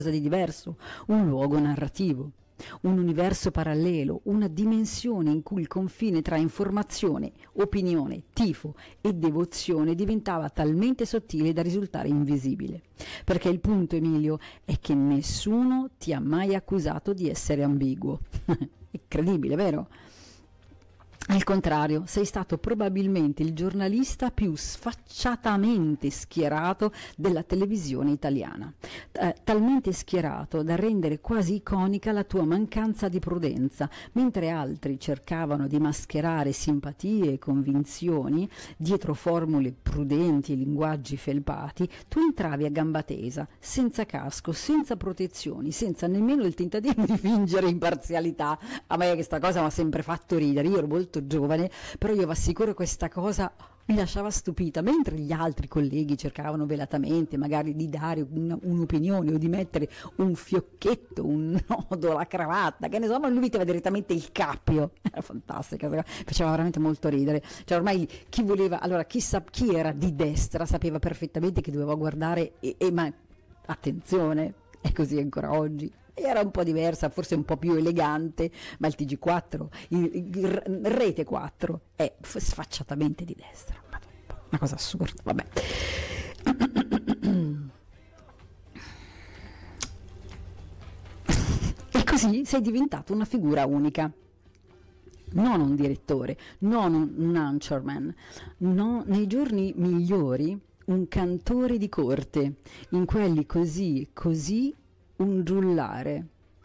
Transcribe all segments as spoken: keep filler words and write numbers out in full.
di diverso, un luogo narrativo, un universo parallelo, una dimensione in cui il confine tra informazione, opinione, tifo e devozione diventava talmente sottile da risultare invisibile. Perché il punto, Emilio, è che nessuno ti ha mai accusato di essere ambiguo. Incredibile, vero? Al contrario, sei stato probabilmente il giornalista più sfacciatamente schierato della televisione italiana, eh, talmente schierato da rendere quasi iconica la tua mancanza di prudenza, mentre altri cercavano di mascherare simpatie e convinzioni dietro formule prudenti e linguaggi felpati, tu entravi a gamba tesa, senza casco, senza protezioni, senza nemmeno il tentativo di fingere imparzialità. A me questa cosa mi ha sempre fatto ridere, io ero molto giovane, però io vi assicuro questa cosa mi lasciava stupita, mentre gli altri colleghi cercavano velatamente magari di dare un, un'opinione o di mettere un fiocchetto, un nodo alla cravatta, che ne so, ma lui metteva direttamente il cappio. Era fantastica, faceva veramente molto ridere. Cioè ormai chi voleva, allora chi, sa, chi era di destra sapeva perfettamente che doveva guardare e, e ma attenzione, è così ancora oggi. Era un po' diversa, forse un po' più elegante, ma il T G quattro, il, il Rete quattro è sfacciatamente di destra. Una cosa assurda, vabbè. E così sei diventato una figura unica. Non un direttore, non un, un anchorman, no, nei giorni migliori un cantore di corte, in quelli così, così un giullare,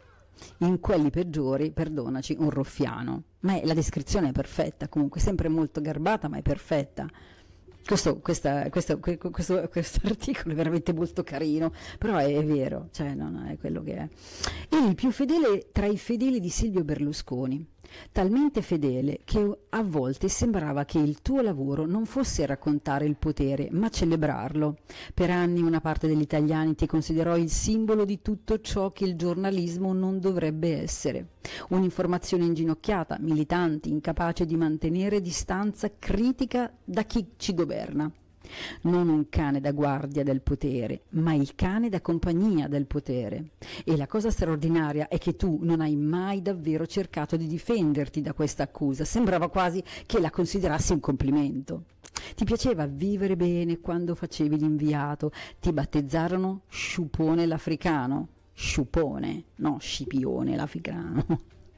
in quelli peggiori, perdonaci, un ruffiano. Ma è, la descrizione è perfetta, comunque sempre molto garbata, ma è perfetta. Questo, questa, questo, questo, questo articolo è veramente molto carino, però è, è vero, cioè non è quello che è. E il più fedele tra i fedeli di Silvio Berlusconi, talmente fedele che a volte sembrava che il tuo lavoro non fosse raccontare il potere, ma celebrarlo. Per anni una parte degli italiani ti considerò il simbolo di tutto ciò che il giornalismo non dovrebbe essere. Un'informazione inginocchiata, militante, incapace di mantenere distanza critica da chi ci governa. Non un cane da guardia del potere, ma il cane da compagnia del potere. E la cosa straordinaria è che tu non hai mai davvero cercato di difenderti da questa accusa. Sembrava quasi che la considerassi un complimento. Ti piaceva vivere bene quando facevi l'inviato. Ti battezzarono Sciupone l'africano. Sciupone, no Scipione l'africano.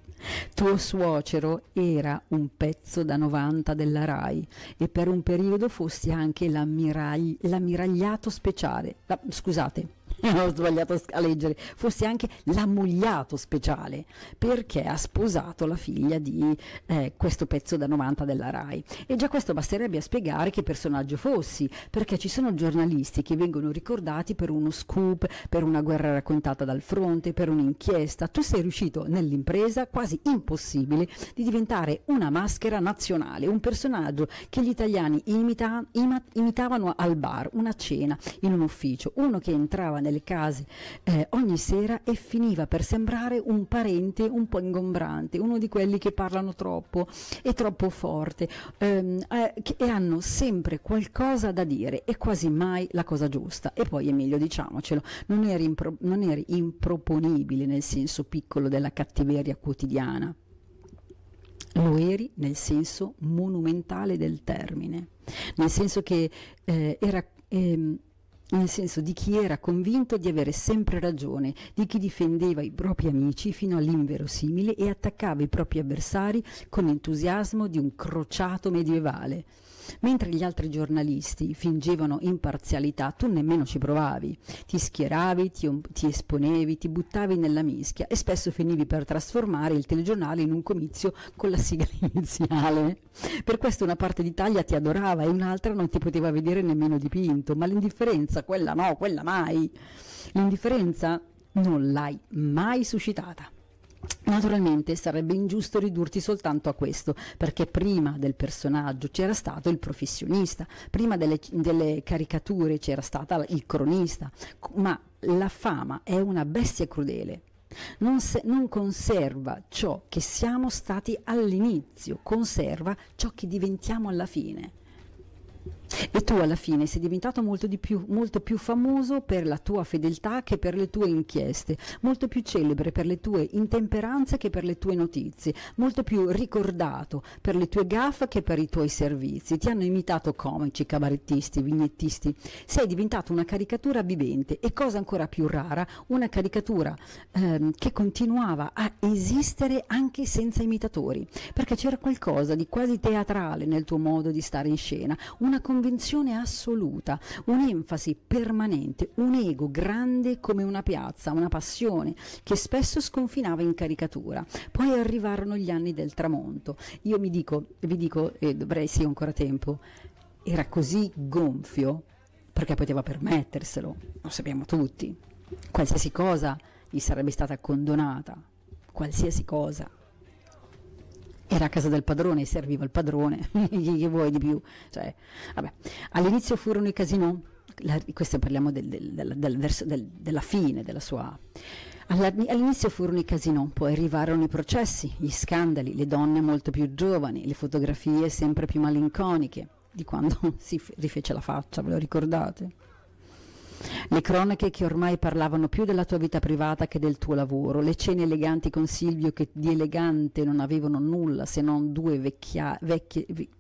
Tuo suocero era un pezzo da novanta della Rai e per un periodo fossi anche l'ammiragli- l'ammiragliato speciale, la, scusate, ho sbagliato a leggere, fossi anche l'ammogliato speciale, perché ha sposato la figlia di eh, questo pezzo da novanta della Rai. E già questo basterebbe a spiegare che personaggio fossi, perché ci sono giornalisti che vengono ricordati per uno scoop, per una guerra raccontata dal fronte, per un'inchiesta. Tu sei riuscito nell'impresa quasi impossibile di diventare una maschera nazionale, un personaggio che gli italiani imita, ima, imitavano al bar, una cena, in un ufficio, uno che entrava nelle case eh, ogni sera e finiva per sembrare un parente un po' ingombrante, uno di quelli che parlano troppo e troppo forte ehm, eh, che, e hanno sempre qualcosa da dire e quasi mai la cosa giusta. E poi Emilio, diciamocelo, non eri, impro- non eri improponibile nel senso piccolo della cattiveria quotidiana, lo eri nel senso monumentale del termine, nel senso che eh, era ehm, nel senso di chi era convinto di avere sempre ragione, di chi difendeva i propri amici fino all'inverosimile e attaccava i propri avversari con entusiasmo di un crociato medievale. Mentre gli altri giornalisti fingevano imparzialità, tu nemmeno ci provavi. Ti schieravi, ti, ti esponevi, ti buttavi nella mischia e spesso finivi per trasformare il telegiornale in un comizio con la sigla iniziale. Per questo una parte d'Italia ti adorava e un'altra non ti poteva vedere nemmeno dipinto, ma l'indifferenza, quella no, quella mai. L'indifferenza non l'hai mai suscitata. Naturalmente sarebbe ingiusto ridurti soltanto a questo, perché prima del personaggio c'era stato il professionista, prima delle, delle caricature c'era stato il cronista, ma la fama è una bestia crudele. Non, se, non conserva ciò che siamo stati all'inizio, conserva ciò che diventiamo alla fine. E tu alla fine sei diventato molto, di più, molto più famoso per la tua fedeltà che per le tue inchieste, molto più celebre per le tue intemperanze che per le tue notizie, molto più ricordato per le tue gaffe che per i tuoi servizi. Ti hanno imitato comici, cabarettisti, vignettisti. Sei diventato una caricatura vivente e, cosa ancora più rara, una caricatura ehm, che continuava a esistere anche senza imitatori, perché c'era qualcosa di quasi teatrale nel tuo modo di stare in scena, una convinzione assoluta, un'enfasi permanente, un ego grande come una piazza, una passione che spesso sconfinava in caricatura. Poi arrivarono gli anni del tramonto. Io mi dico, vi dico, e dovrei sì ancora tempo, era così gonfio perché poteva permetterselo, lo sappiamo tutti. Qualsiasi cosa gli sarebbe stata condonata, qualsiasi cosa. Era a casa del padrone e serviva il padrone, che vuoi di più? Cioè, vabbè. All'inizio furono i casinò, la, questo parliamo del, del, del, del verso, del, della fine della sua... All'inizio furono i casinò, poi arrivarono i processi, gli scandali, le donne molto più giovani, le fotografie sempre più malinconiche, di quando si rifece la faccia, ve lo ricordate? Le cronache che ormai parlavano più della tua vita privata che del tuo lavoro, le cene eleganti con Silvio che di elegante non avevano nulla se non due vecchia, vecchie... Vi...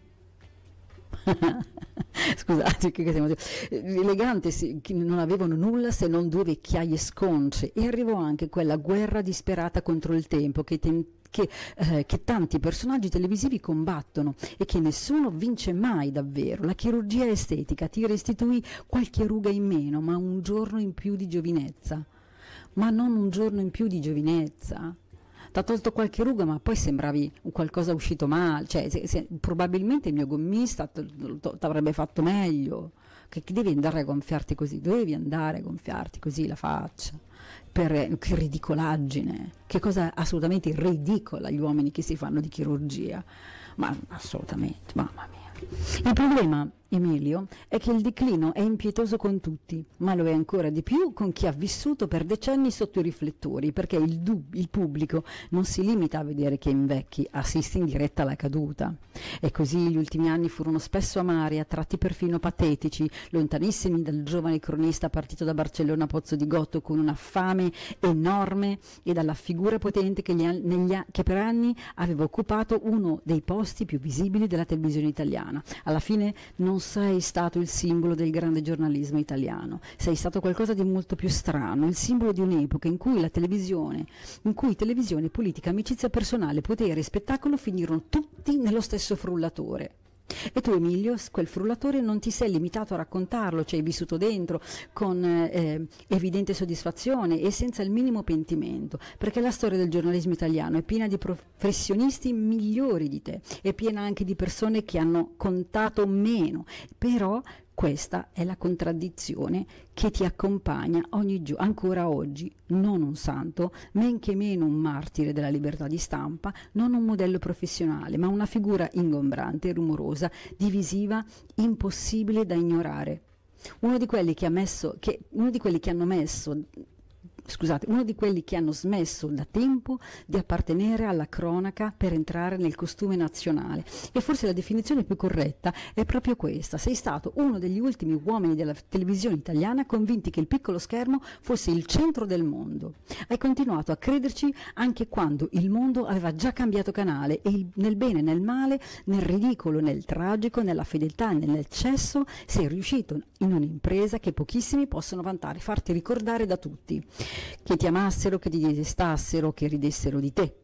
Scusate, che siamo... elegante sì, che non avevano nulla se non due vecchiaie sconce, e arrivò anche quella guerra disperata contro il tempo che tentava Che, eh, che tanti personaggi televisivi combattono e che nessuno vince mai davvero. La chirurgia estetica ti restituì qualche ruga in meno, ma un giorno in più di giovinezza. Ma non un giorno in più di giovinezza. T'ha tolto qualche ruga, ma poi sembravi un qualcosa uscito male. Cioè, se, se, probabilmente il mio gommista t'avrebbe fatto meglio. Che, che devi andare a gonfiarti così? Dovevi andare a gonfiarti così la faccia. Per, che ridicolaggine, che cosa assolutamente ridicola gli uomini che si fanno di chirurgia, ma assolutamente, mamma mia. Il problema, Emilio, è che il declino è impietoso con tutti, ma lo è ancora di più con chi ha vissuto per decenni sotto i riflettori, perché il, dub- il pubblico non si limita a vedere che invecchi, assiste in diretta alla caduta. E così gli ultimi anni furono spesso amari, a tratti perfino patetici, lontanissimi dal giovane cronista partito da Barcellona Pozzo di Gotto con una fame enorme e dalla figura potente che, gli an- negli a- che per anni aveva occupato uno dei posti più visibili della televisione italiana. Alla fine non sei stato il simbolo del grande giornalismo italiano, sei stato qualcosa di molto più strano, il simbolo di un'epoca in cui la televisione, in cui televisione, politica, amicizia personale, potere e spettacolo finirono tutti nello stesso frullatore. E tu, Emilio, quel frullatore non ti sei limitato a raccontarlo, ci hai vissuto dentro con eh, evidente soddisfazione e senza il minimo pentimento, perché la storia del giornalismo italiano è piena di professionisti migliori di te, è piena anche di persone che hanno contato meno, però questa è la contraddizione che ti accompagna ogni giorno, ancora oggi, non un santo, men che meno un martire della libertà di stampa, non un modello professionale, ma una figura ingombrante, rumorosa, divisiva, impossibile da ignorare. Uno di quelli che ha messo, che, uno di quelli che hanno messo Scusate, uno di quelli che hanno smesso da tempo di appartenere alla cronaca per entrare nel costume nazionale. E forse la definizione più corretta è proprio questa: sei stato uno degli ultimi uomini della televisione italiana convinti che il piccolo schermo fosse il centro del mondo. Hai continuato a crederci anche quando il mondo aveva già cambiato canale, e il, nel bene e nel male, nel ridicolo, nel tragico, nella fedeltà e nell'eccesso sei riuscito in un'impresa che pochissimi possono vantare, farti ricordare da tutti. Che ti amassero, che ti detestassero, che ridessero di te.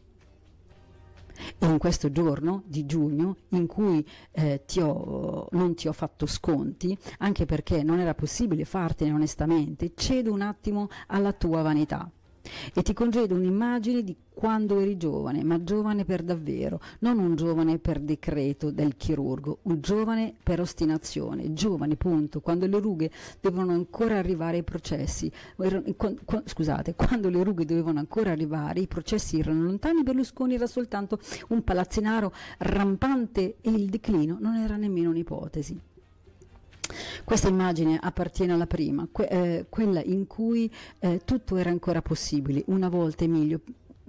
E in questo giorno di giugno, in cui eh, ti ho, non ti ho fatto sconti, anche perché non era possibile fartene onestamente, cedo un attimo alla tua vanità e ti congedo un'immagine di quando eri giovane, ma giovane per davvero, non un giovane per decreto del chirurgo, un giovane per ostinazione, giovane punto, quando le rughe dovevano ancora arrivare ai processi, scusate, quando le rughe dovevano ancora arrivare, i processi erano lontani, Berlusconi era soltanto un palazzinaro rampante e il declino non era nemmeno un'ipotesi. Questa immagine appartiene alla prima, que- eh, quella in cui eh, tutto era ancora possibile. Una volta, Emilio,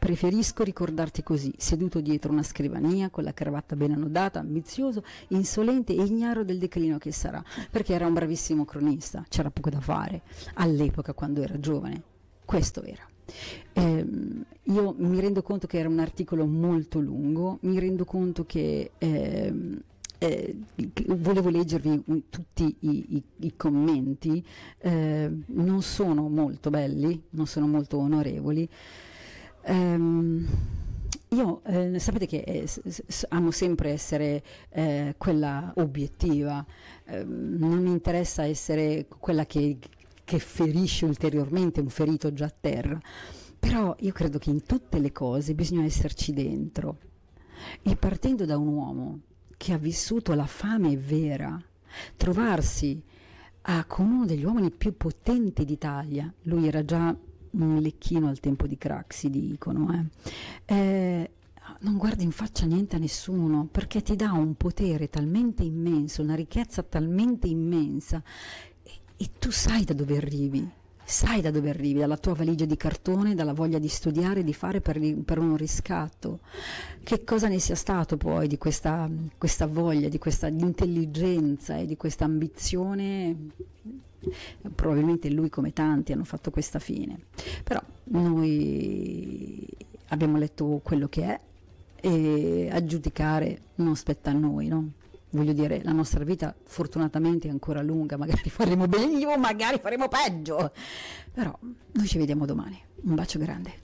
Preferisco ricordarti così, seduto dietro una scrivania, con la cravatta ben annodata, ambizioso, insolente e ignaro del declino che sarà, perché era un bravissimo cronista, c'era poco da fare, all'epoca quando era giovane, questo era. Eh, io mi rendo conto che era un articolo molto lungo, mi rendo conto che... Eh, Eh, volevo leggervi un, tutti i, i, i commenti, eh, non sono molto belli, non sono molto onorevoli. Um, io eh, sapete che eh, s- s- amo sempre essere eh, quella obiettiva, eh, non mi interessa essere quella che, che ferisce ulteriormente un ferito già a terra, però io credo che in tutte le cose bisogna esserci dentro, e partendo da un uomo che ha vissuto la fame vera, trovarsi a, con uno degli uomini più potenti d'Italia, lui era già un lecchino al tempo di Craxi, dicono, eh. Eh, non guardi in faccia niente a nessuno, perché ti dà un potere talmente immenso, una ricchezza talmente immensa, e, e tu sai da dove arrivi. Sai da dove arrivi, dalla tua valigia di cartone, dalla voglia di studiare, di fare per, per un riscatto. Che cosa ne sia stato poi di questa, questa voglia, di questa intelligenza e di questa ambizione? Probabilmente lui, come tanti, hanno fatto questa fine. Però noi abbiamo letto quello che è, e a giudicare non spetta a noi, no? Voglio dire, la nostra vita fortunatamente è ancora lunga, magari faremo meglio, magari faremo peggio, però noi ci vediamo domani. Un bacio grande.